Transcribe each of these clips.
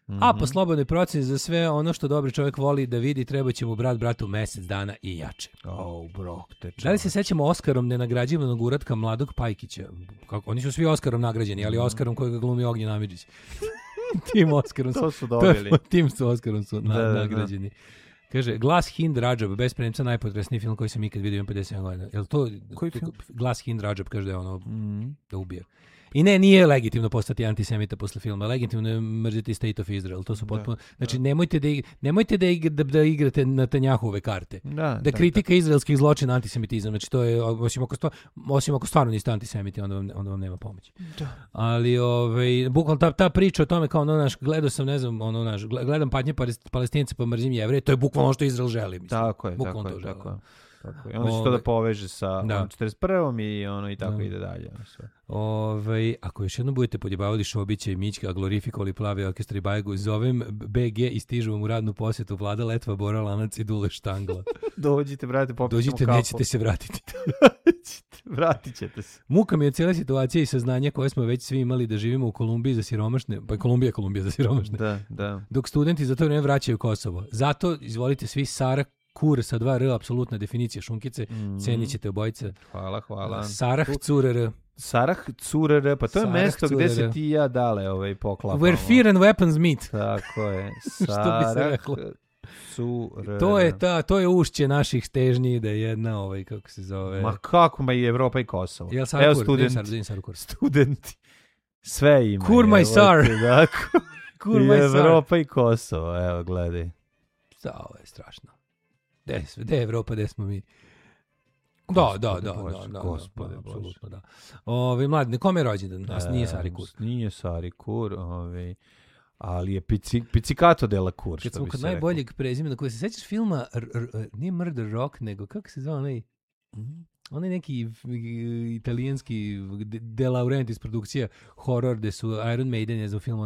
A po slobodnoj proceni za sve ono što dobri čovjek voli da vidi, treba će mu brat bratu mesec dana i jače. Da li se sećamo Oskarom nenagrađivanog uratka Mladog Pajkića? Oni su svi Oskarom nagrađeni, ali Oskarom kojega glumi Ognjen Amidžić. Tim Oskarom to su dobili. Tim su Oskarom su nagrađeni. Kaže, Glas Hind Rajab, bez premca najpotresniji film koji sam ikad vidio, imam 57 godina. Jel to koji film? Glas Hind Rajab kaže da je ono da ubije. I ne, nije legitimno postati antisemita posle filma. Legitimno je mrziti State of Israel. To su potpuno... Znači, nemojte da igrate na Tanjahove karte. Da kritika izraelskih zločina antisemitizam. Znači, to je, osim ako stvarno niste antisemiti, onda vam nema pomoći. Ali, bukvalno ta priča o tome kao gledao sam, ne znam, gledam patnje Palestince pa mrzim Jevreje, to je bukvalno ono što Izrael želi. Mislim. Tako je. I onda će to da poveže sa 41. i tako ide dalje. Ako još jednom budete podjebavali Šobića i Mićka, a glorifikovali Plavi orkestar i Bajgu, zovem BG i stižu vam u radnu posjetu Vlada Letva, Bora Lanac i Dule Štangla. Dođite, brate, popijemo kafu. Dođite, nećete se vratiti. Vratit ćete se. Muka mi je cijela situacija i saznanja koje smo već svi imali da živimo u Kolumbiji za siromašne, pa Kolumbija za siromašne. Da. Dok studenti za to vrijeme vraćaju Kosovo. Zato, izvolite svi, Sara Kur sa 2 R, apsolutna definicija šunkice. Cenit ćete obojice. Hvala. Sarah Curer. Sarah Curer, pa to je mesto gde se ti i ja dale poklapamo. Where fear and weapons meet. Tako je. Što bi se reklo? To je ušće naših težnji da je jedna, kako se zove... Ma kako, i Evropa i Kosovo. Jel Sarah Kur? Studenti. Sve ima. Kur my sar. Kur my sar. Evropa i Kosovo, evo, gledaj. Ovo je strašno. Gde je Evropa, gde smo mi? Da. Gospode, apsolutno da. Mladi, kome je rođendan? Nije Sari Kur. Nije Sari Kur, ali je Pizzicato della Kur, što bi se rekao. Najboljeg prezimena, koji se sećaš filma, nije Murder Rock, nego, kako se zove onaj neki italijanski De Laurentiis produkcija, horror, gde su Iron Maiden, je za film,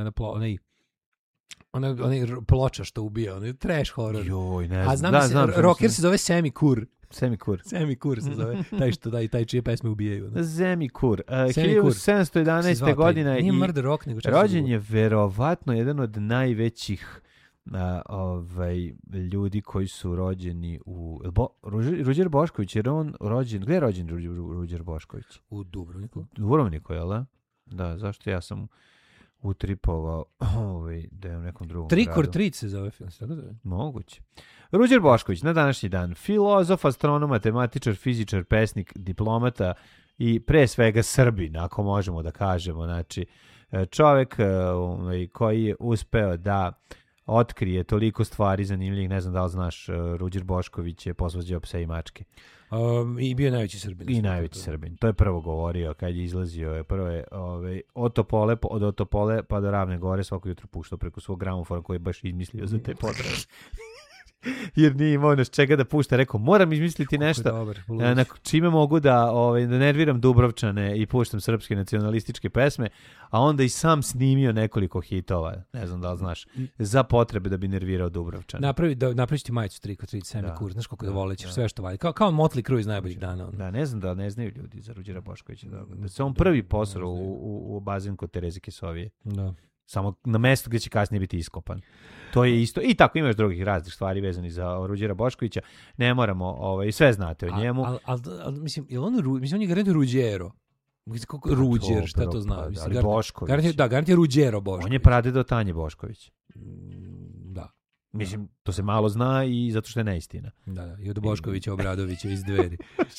onaj ploča što ubija, onaj trash horror. Joj, ne znam. A znam rocker se zove Semi Kur. Semi Kur se zove, taj čije pesme ubijaju. Semi Kur. 1711. godina nije Murder Rock, nego rođen je verovatno jedan od najvećih ljudi koji su rođeni u... Ruđer Bošković, jer on rođen... Gde je rođen Ruđer Bošković? U Dubrovniku. U Dubrovniku, jel da? Da, zašto ja sam utripovao da je u nekom drugom Trick or Treat se zove film, tako da je? Moguće. Ruđer Bošković, na današnji dan, filozof, astronom, matematičar, fizičar, pesnik, diplomata i pre svega Srbin, ako možemo da kažemo. Znači, čovek koji je uspeo da otkrije toliko stvari zanimljivih, ne znam da li znaš, Ruđer Bošković je posvađao pse i mačke. I bio najveći Srbin. I najveći Srbin. To je prvo govorio kad je izlazio. Prvo je od Otopole pa do Ravne Gore svako jutro puštao preko svog gramofona koji je baš izmislio za te potrebe. Jer nije imao nas čega da pušta. Rekao, moram izmisliti nešto na čime mogu da nerviram Dubrovčane i puštam srpske nacionalističke pesme, a onda i sam snimio nekoliko hitova, ne znam da li znaš, za potrebe da bi nervirao Dubrovčane. Napravi ti majicu Trick or Treat, Semi Kur, znaš koliko da volećeš, sve što valje. Kao Motley Crue iz najboljih dana. Da, ne znam da ne znaju ljudi za Ruđera Boškovića. Da se on prvi posrao u bazen kod Tereze Kesovije. Da. Samo na mestu gdje će kasnije biti iskopan. To je isto. I tako imaš drugih raznih stvari vezani za Ruđera Boškovića. Ne moramo, sve znate o njemu. Mislim, on je garantio Ruđero. Ruđer, šta to zna? Ali Bošković. Garantio Ruđero Bošković. On je pradedo Tanje Bošković. Da. Mislim, to se malo zna i zato što je neistina. Da, i od Boškovića Obradovića iz Dveri.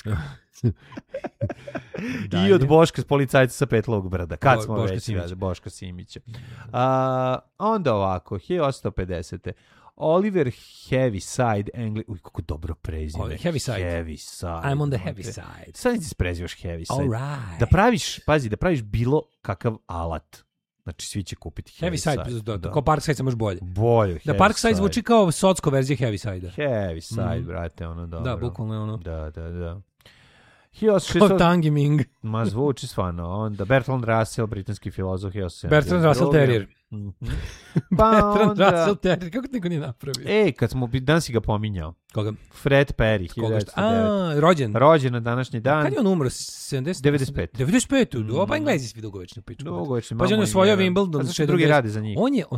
I od Boška s policajca sa Petlovog brda. Kad smo već Boška Simića. Onda ovako, 1850. Oliver Heaviside, kako dobro prezime. Heaviside. I'm on the heavy side. Sad ti prezivaš Heaviside. All right. Da praviš bilo kakav alat. Znači, svi će kupiti Heaviside. Kao Parkside samo još bolje. Bolje. Da Parkside zvuči kao socko verzija Heaviside. Heaviside, brate, dobro. Da, bukvalno je ono. Da. Kao Tangi Ming. Ma zvuči stvarno. Onda Bertrand Russell, britanski filozof. Bertrand Russell Terrier. Bertrand Russell Terrier, kako niko nije napravio? Kad smo, danas si ga pominjao. Koga? Fred Perry, 1909. Rođen na današnji dan. Kad je on umro? 95. 95. Pa Englezi svi dugovečni piču. Dugovečni. Pa on je osvojio Wimbledon. A zašto drugi rade za njih? On